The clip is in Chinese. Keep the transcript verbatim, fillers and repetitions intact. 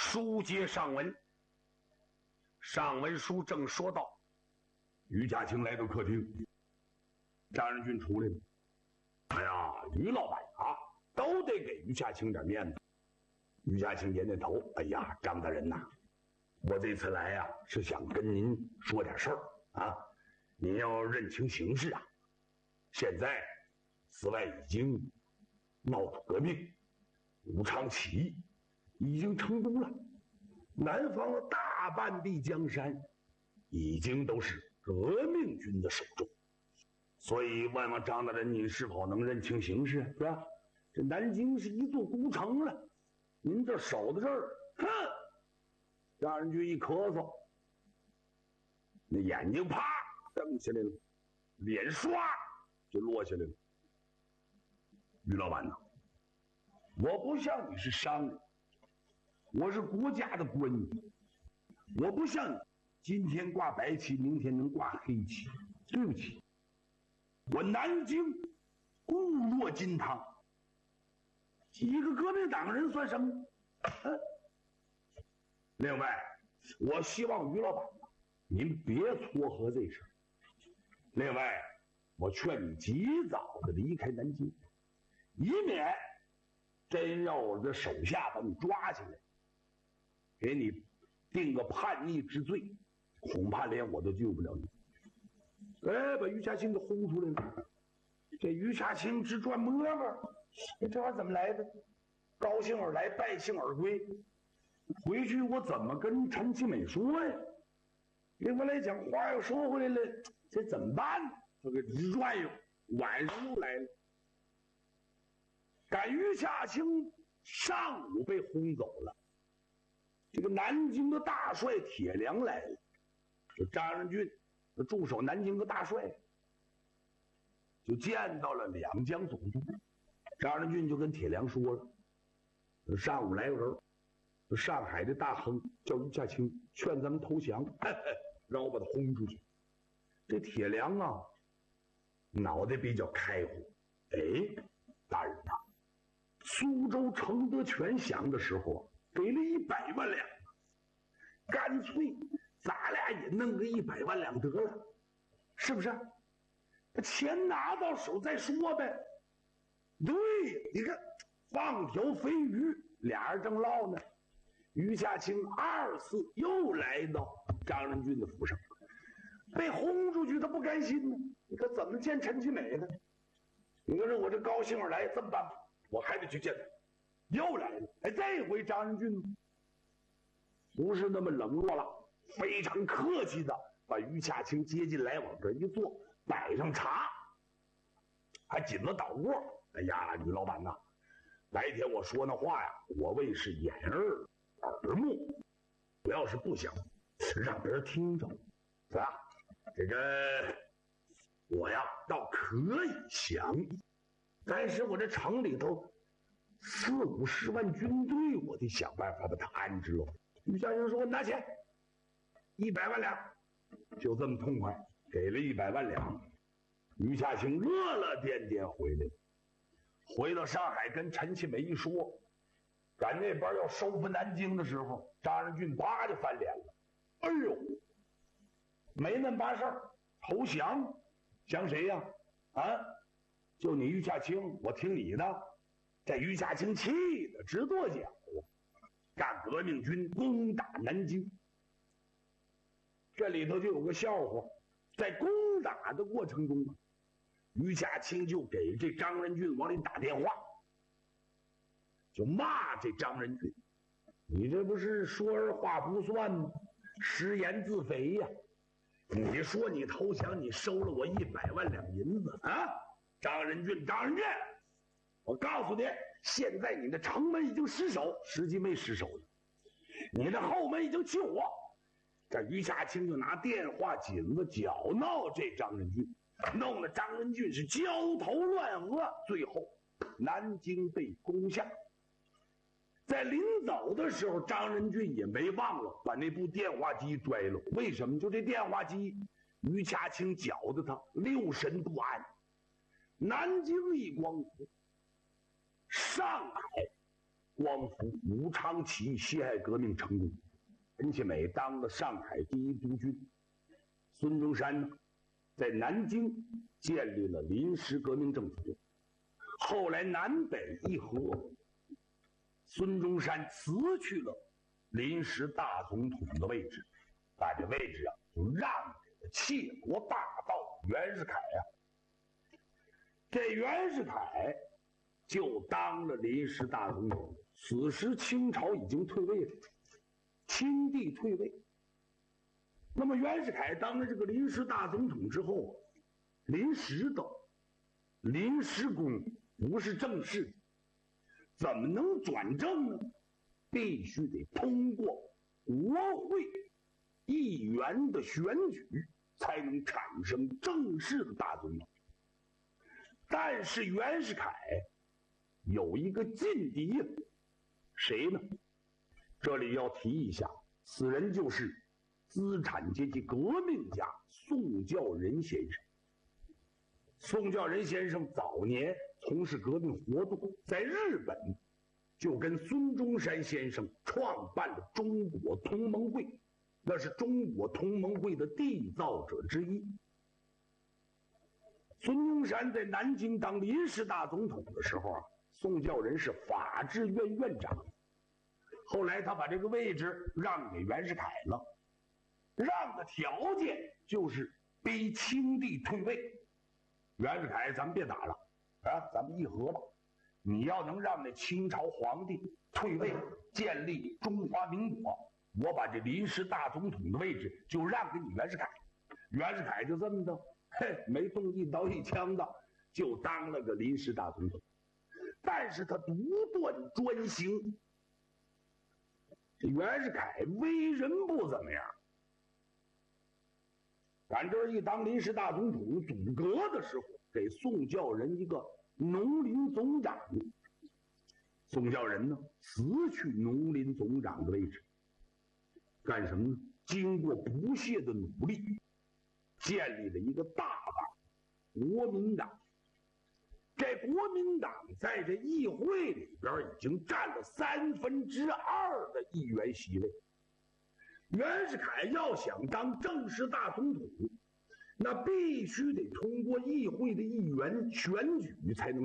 书接上文，上文书正说到， 于家清来到客厅，张仁俊出来了。哎呀，于老板啊，都得给于家清点面子。于家清点点头，哎呀，张大人呐、啊，我这次来呀、啊，是想跟您说点事儿啊，您要认清形势啊。现在寺外已经闹出革命，武昌起义已经成功了，南方的大半壁江山已经都是革命军的手中，所以问问张大人，您是否能认清形势，是吧？这南京是一座孤城了，您这守在这儿，哼！张仁俊一咳嗽，那眼睛啪瞪起来了，脸唰就落下来了。于老板呐，我不像你是商人，我是国家的官员，我不像你今天挂白旗，明天能挂黑旗。对不起，我南京固若金汤，一个革命党人算什么？啊、另外，我希望于老板您别撮合这事儿。另外，我劝你及早的离开南京，以免真要我的手下把你抓起来，给你定个叛逆之罪，恐怕连我都救不了你。哎，把于家清给轰出来了。这于家清直转摸摸，你这玩意儿怎么来的？高兴而来，败兴而归。回去我怎么跟陈其美说呀？另外来讲，话又说回来了，这怎么办呢？这个直转悠，晚上又来了。赶于家清上午被轰走了，这个南京的大帅铁良来了，就张仁俊驻守南京的大帅，就见到了两江总督。张仁俊就跟铁良说了，上午来个人，上海的大亨叫于家清，劝咱们投降，嘿嘿，让我把他轰出去。这铁良啊，脑袋比较开阔。哎，大人呐、啊，苏州承德全降的时候给了一百万两，干脆咱俩也弄个一百万两得了，是不是？把钱拿到手再说呗。对，你看放条飞鱼，俩人正唠呢，于家清二次又来到张仁俊的府上，被轰出去他不甘心呢，你可怎么见陈其美呢？你说我这高兴而来，这么办吧，我还得去见他。又来了，哎，这回张仁俊不是那么冷落了，非常客气的把于家清接进来，往这一坐，摆上茶，还紧了倒卧。哎呀，于老板呐，白天我说那话呀，我为是掩耳耳目，我要是不想让别人听着，是吧？这个我呀倒可以想，但是我这城里头四五十万军队，我得想办法把他安置了。于家清说：“拿钱，一百万两，就这么痛快，给了一百万两。”于家清乐乐颠颠回来了。回到上海跟陈其美一说，赶那边要收复南京的时候，张仁俊啪就翻脸了。哎呦，没那么把事儿，投降，降谁呀？啊，就你于家清，我听你的。这于家清气的直跺脚，干革命军攻打南京。这里头就有个笑话，在攻打的过程中，于家清就给这张仁俊往里打电话，就骂这张仁俊：“你这不是说儿话不算吗？食言自肥呀！你说你投降，你收了我一百万两银子啊！张仁俊，张仁俊，我告诉你，现在你的城门已经失守，实际没失守了，你的后门已经救我。”这于家清就拿电话紧子搅闹这张仁俊，弄得张仁俊是焦头烂额，最后南京被攻下。在临走的时候，张仁俊也没忘了把那部电话机拽了。为什么？就这电话机，于家清搅得他六神不安。南京一光复，上海光复武昌起义，辛亥革命成功，陈其美当了上海第一督军。孙中山呢，在南京建立了临时革命政府。后来南北议和，孙中山辞去了临时大总统的位置，把这位置啊就让给了窃国大盗袁世凯啊。这袁世凯就当了临时大总统。此时清朝已经退位了，清帝退位。那么袁世凯当了这个临时大总统之后，临时的临时工不是正式，怎么能转正呢？必须得通过国会议员的选举，才能产生正式的大总统。但是袁世凯有一个劲敌呀，谁呢？这里要提一下，此人就是资产阶级革命家宋教仁先生。宋教仁先生早年从事革命活动，在日本就跟孙中山先生创办了中国同盟会，那是中国同盟会的缔造者之一。孙中山在南京当临时大总统的时候啊，宋教仁是法制院院长。后来他把这个位置让给袁世凯了，让的条件就是逼清帝退位。袁世凯，咱们别打了啊，咱们议和吧。你要能让那清朝皇帝退位，建立中华民国，我把这临时大总统的位置就让给你袁世凯。袁世凯就这么的，嘿，没动一刀一枪的，就当了个临时大总统。但是他独断专行，这袁世凯为人不怎么样。咱这一当临时大总统组阁的时候，给宋教仁一个农林总长。宋教仁呢，辞去农林总长的位置，干什么呢？经过不懈的努力，建立了一个大党——国民党。这国民党在这议会里边已经占了三分之二的议员席位。袁世凯要想当正式大总统，那必须得通过议会的议员选举才能